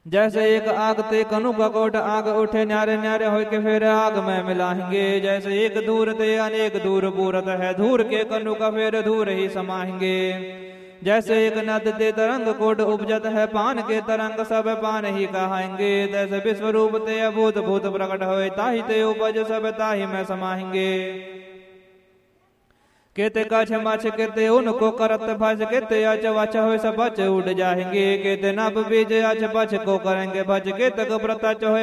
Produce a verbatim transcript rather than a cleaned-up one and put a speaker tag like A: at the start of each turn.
A: जैसे एक आग ते कनु का कोट आग उठे न्यारे न्यारे हो के फिर आग में मिलाएंगे। जैसे एक दूर ते अनेक दूर पूरत है धूर के कनु का फिर धूर ही समाएंगे। जैसे एक नद ते तरंग कोट उपजत है पान के तरंग सब पान ही कहाएंगे। तैसे विश्व रूप ते अभूत भूत प्रकट होए ताहि ते उपज सब ताहि में समाएंगे। केते कछ मछ केते उनको करत भज केते अच वच हो सब बच उड़ जाएंगे। केते नभ बीज अच बच को करेंगे भज केतक व्रत हो